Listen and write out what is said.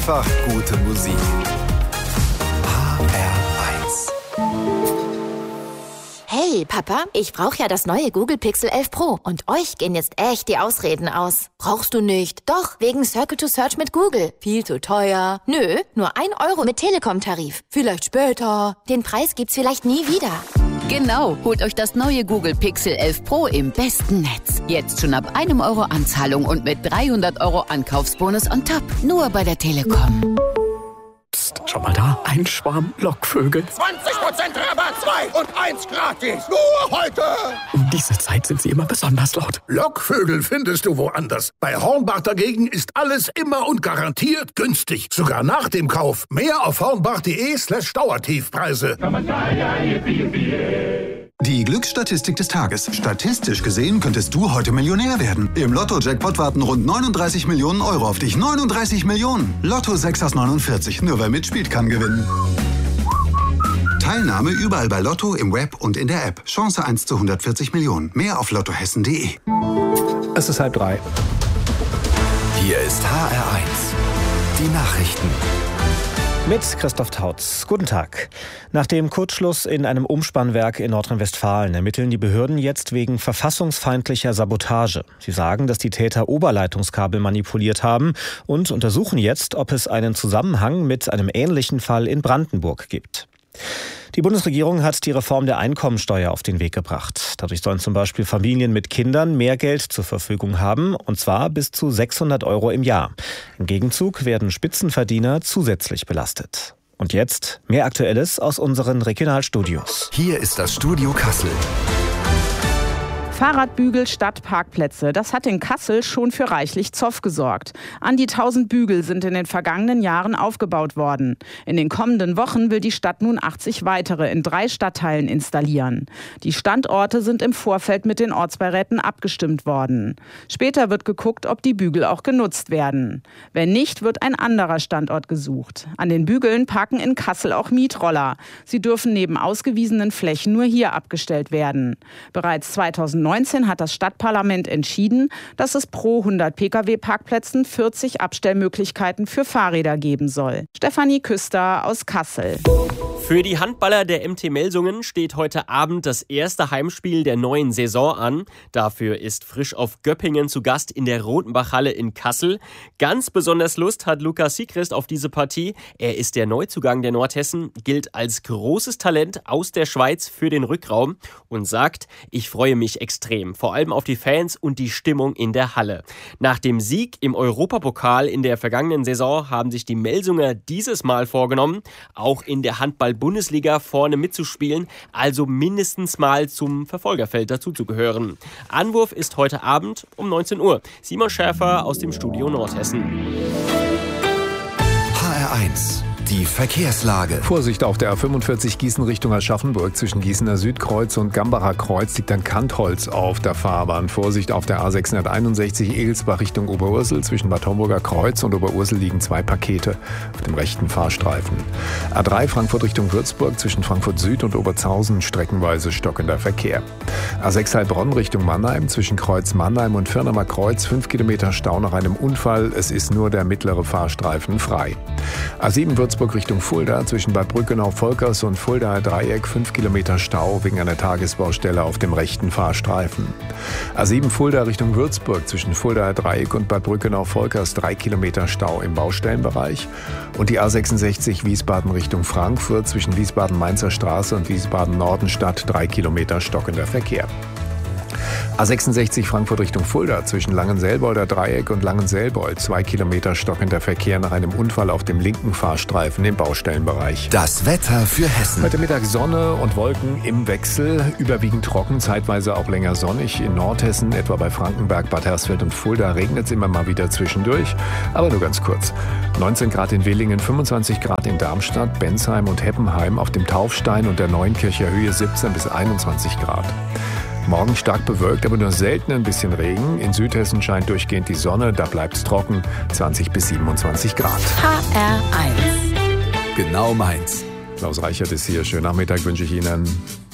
einfach gute Musik. HR1. Hey, Papa, ich brauche ja das neue Google Pixel 11 Pro. Und euch gehen jetzt echt die Ausreden aus. Brauchst du nicht? Doch, wegen Circle to Search mit Google. Viel zu teuer. Nö, nur 1 Euro mit Telekom-Tarif. Vielleicht später. Den Preis gibt's vielleicht nie wieder. Genau, holt euch das neue Google Pixel 11 Pro im besten Netz. Jetzt schon ab 1 Euro Anzahlung und mit 300 Euro Ankaufsbonus on top. Nur bei der Telekom. Psst, schau mal da, ein Schwarm Lockvögel. 20% Rabatt, 2 und 1 gratis. Nur heute. Um diese Zeit sind sie immer besonders laut. Lockvögel findest du woanders. Bei Hornbach dagegen ist alles immer und garantiert günstig. Sogar nach dem Kauf. Mehr auf hornbach.de/Dauertiefpreise. Die Glücksstatistik des Tages. Statistisch gesehen könntest du heute Millionär werden. Im Lotto-Jackpot warten rund 39 Millionen Euro auf dich. 39 Millionen! Lotto 6 aus 49. Nur wer mitspielt, kann gewinnen. Teilnahme überall bei Lotto, im Web und in der App. Chance 1 zu 140 Millionen. Mehr auf lottohessen.de. Es ist 2:30. Hier ist HR1. Die Nachrichten. Mit Christoph Tautz. Guten Tag. Nach dem Kurzschluss in einem Umspannwerk in Nordrhein-Westfalen ermitteln die Behörden jetzt wegen verfassungsfeindlicher Sabotage. Sie sagen, dass die Täter Oberleitungskabel manipuliert haben und untersuchen jetzt, ob es einen Zusammenhang mit einem ähnlichen Fall in Brandenburg gibt. Die Bundesregierung hat die Reform der Einkommensteuer auf den Weg gebracht. Dadurch sollen zum Beispiel Familien mit Kindern mehr Geld zur Verfügung haben, und zwar bis zu 600 Euro im Jahr. Im Gegenzug werden Spitzenverdiener zusätzlich belastet. Und jetzt mehr Aktuelles aus unseren Regionalstudios. Hier ist das Studio Kassel. Fahrradbügel statt Parkplätze. Das hat in Kassel schon für reichlich Zoff gesorgt. An die 1000 Bügel sind in den vergangenen Jahren aufgebaut worden. In den kommenden Wochen will die Stadt nun 80 weitere in 3 Stadtteilen installieren. Die Standorte sind im Vorfeld mit den Ortsbeiräten abgestimmt worden. Später wird geguckt, ob die Bügel auch genutzt werden. Wenn nicht, wird ein anderer Standort gesucht. An den Bügeln parken in Kassel auch Mietroller. Sie dürfen neben ausgewiesenen Flächen nur hier abgestellt werden. Bereits 2019 hat das Stadtparlament entschieden, dass es pro 100 Pkw-Parkplätzen 40 Abstellmöglichkeiten für Fahrräder geben soll. Stefanie Küster aus Kassel. Für die Handballer der MT Melsungen steht heute Abend das erste Heimspiel der neuen Saison an. Dafür ist Frisch auf Göppingen zu Gast in der Rotenbachhalle in Kassel. Ganz besonders Lust hat Lukas Siegrist auf diese Partie. Er ist der Neuzugang der Nordhessen, gilt als großes Talent aus der Schweiz für den Rückraum und sagt, ich freue mich extrem, vor allem auf die Fans und die Stimmung in der Halle. Nach dem Sieg im Europapokal in der vergangenen Saison haben sich die Melsunger dieses Mal vorgenommen, auch in der Handball-Bundesliga vorne mitzuspielen, also mindestens mal zum Verfolgerfeld dazuzugehören. Anwurf ist heute Abend um 19 Uhr. Simon Schäfer aus dem Studio Nordhessen. HR1. Die Verkehrslage. Vorsicht auf der A45 Gießen Richtung Aschaffenburg. Zwischen Gießener Südkreuz und Gambacher Kreuz liegt ein Kantholz auf der Fahrbahn. Vorsicht auf der A661 Egelsbach Richtung Oberursel. Zwischen Bad Homburger Kreuz und Oberursel liegen 2 Pakete auf dem rechten Fahrstreifen. A3 Frankfurt Richtung Würzburg. Zwischen Frankfurt Süd und Oberzhausen streckenweise stockender Verkehr. A6 Heilbronn Richtung Mannheim. Zwischen Kreuz Mannheim und Firnamer Kreuz 5 Kilometer Stau nach einem Unfall. Es ist nur der mittlere Fahrstreifen frei. A7 Würzburg Richtung Fulda, zwischen Bad Brückenau-Volkers und Fuldaer Dreieck 5 Kilometer Stau wegen einer Tagesbaustelle auf dem rechten Fahrstreifen. A7 Fulda Richtung Würzburg, zwischen Fuldaer Dreieck und Bad Brückenau-Volkers 3 Kilometer Stau im Baustellenbereich. Und die A66 Wiesbaden Richtung Frankfurt, zwischen Wiesbaden-Mainzer Straße und Wiesbaden-Nordenstadt 3 Kilometer stockender Verkehr. A66 Frankfurt Richtung Fulda, zwischen Langenselbolder Dreieck und Langenselbold 2 Kilometer stockender Verkehr nach einem Unfall auf dem linken Fahrstreifen im Baustellenbereich. Das Wetter für Hessen. Heute Mittag Sonne und Wolken im Wechsel, überwiegend trocken, zeitweise auch länger sonnig. In Nordhessen, etwa bei Frankenberg, Bad Hersfeld und Fulda, regnet es immer mal wieder zwischendurch, aber nur ganz kurz. 19 Grad in Willingen, 25 Grad in Darmstadt, Bensheim und Heppenheim, auf dem Taufstein und der Neunkircher Höhe 17 bis 21 Grad. Morgen stark bewölkt, aber nur selten ein bisschen Regen. In Südhessen scheint durchgehend die Sonne, da bleibt es trocken, 20 bis 27 Grad. HR1. Genau meins. Klaus Reichert ist hier. Schönen Nachmittag wünsche ich Ihnen.